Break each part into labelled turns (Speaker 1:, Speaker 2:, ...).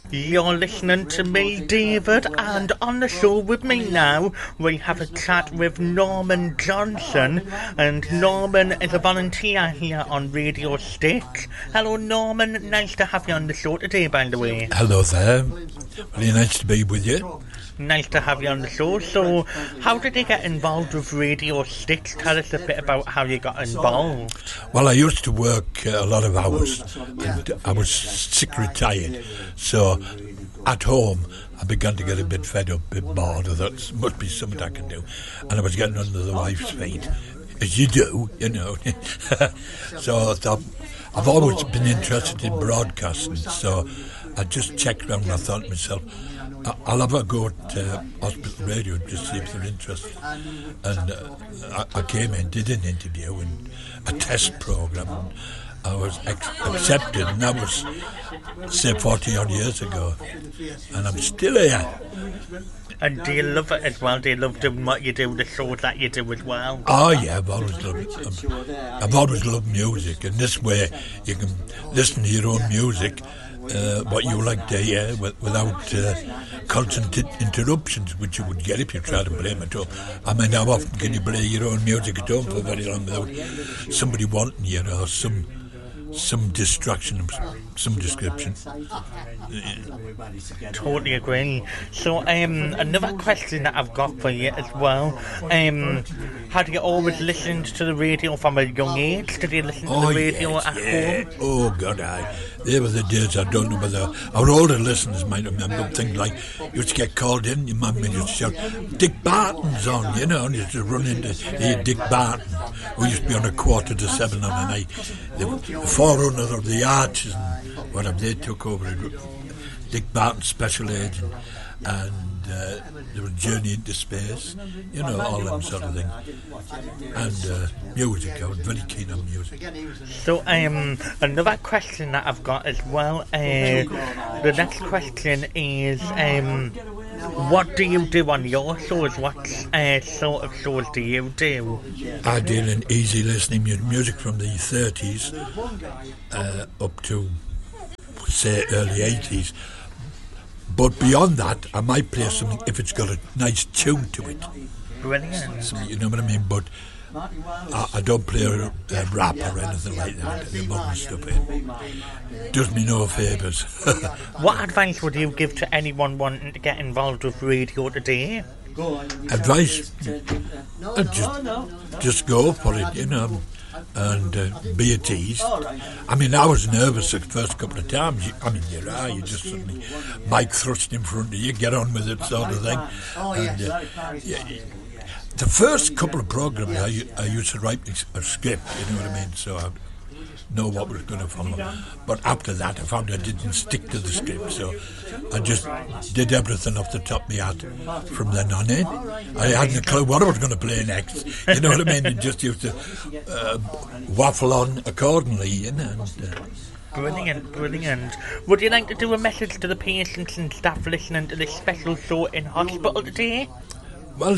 Speaker 1: You're listening to me, David, and on the show with me now, we have a chat with Norman Johnson, and Norman is a volunteer here on Radio Styx. Hello, Norman. Nice to have you on the show today, by the way.
Speaker 2: Hello there. Really nice to be with you.
Speaker 1: Nice to have you on the show. So, how did you get involved with Radio Styx? Tell us a bit about how you got involved.
Speaker 2: Well, I used to work a lot of hours, and I was sick retired. So, at home, I began to get a bit fed up, a bit bored. I thought, must be something I can do. And I was getting under the wife's feet, as you do, you know. So I thought, I've always been interested in broadcasting, so I just checked around and I thought to myself, I'll have a go at Hospital Radio just see if they're interested. And I came in, did an interview and a test programme. And I was accepted, and that was, say, 40-odd years ago. And I'm still here.
Speaker 1: And do you love it as well? Do you love doing what you do, the shows that you do as well?
Speaker 2: Oh, yeah, I've always loved it. I've always loved music. And this way, you can listen to your own music, what you like to hear, without constant interruptions, which you would get if you tried to play them at home. I mean, how often can you play your own music at home for very long without somebody wanting you, or some distraction of some description?
Speaker 1: Totally agree. So, another question that I've got for you as well. Had you always listened to the radio from a young age? Did you listen to the radio at home?
Speaker 2: Oh, God, they were the days. I don't know whether our older listeners might remember things like you used to get called in, your mum used to shout, Dick Barton's on, you know, and you used to run into Dick Barton, who used to be on 7:15 on a night. The forerunner of the Archers and whatever, they took over. Dick Barton, Special Agent, and there was Journey into Space, you know, all them sort of things. And music, I was very keen on music.
Speaker 1: So, another question that I've got as well, the next question is, what do you do on your shows? What sort of shows do you do?
Speaker 2: I did an easy listening music from the 30s up to, say, early 80s. But beyond that, I might play something if it's got a nice tune to it.
Speaker 1: Brilliant.
Speaker 2: So, you know what I mean? But I don't play a rap or anything like that. The modern stuff does me no favours.
Speaker 1: What advice would you give to anyone wanting to get involved with radio today?
Speaker 2: Advice? Just go for it, you know, and be at ease. I mean, I was nervous the first couple of times. You just suddenly mic thrust in front of you, get on with it sort of thing. And, the first couple of programmes I used to write a script, you know what I mean, so I know what was going to follow. But after that I found I didn't stick to the script, so I just did everything off the top of my head from then on in. I hadn't a clue what I was going to play next, you know what I mean, and just used to waffle on accordingly, you know.
Speaker 1: Brilliant. Would you like to do a message to the patients and staff listening to this special show in hospital today?
Speaker 2: Well,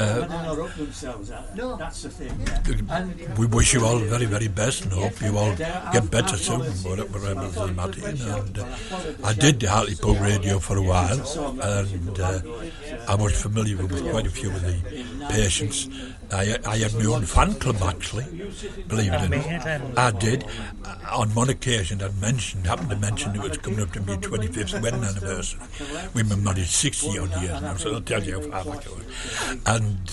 Speaker 2: we wish you all the very, very best and hope you all get better soon, whatever the matter. And I did Hartlepool Radio for a while, and I was familiar with quite a few of the patients. I had my own fan club, actually, believe it or not. I did. On one occasion, happened to mention it was coming up to my 25th wedding anniversary. We were married 60-odd years now, so I'll tell you how far back it was. And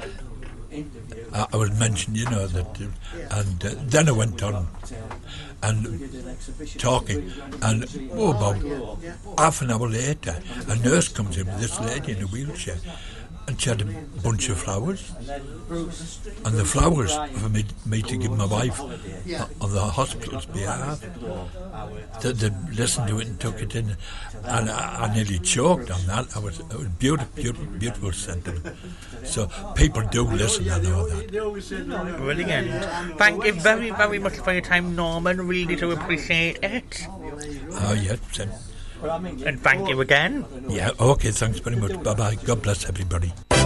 Speaker 2: I was mentioned, you know, that, and then I went on and talking, and about half an hour later, a nurse comes in with this lady in a wheelchair, and she had a bunch of flowers, and the flowers for me to give my wife on the hospital's behalf. They listened to it and took it in, and I nearly choked on that. It was beautiful sentiment. So people do listen, I know that.
Speaker 1: Brilliant. Thank you very, very much for your time, Norman. Really do appreciate it.
Speaker 2: Oh, yeah.
Speaker 1: And thank you again.
Speaker 2: Yeah, okay, thanks very much. Bye-bye. God bless everybody.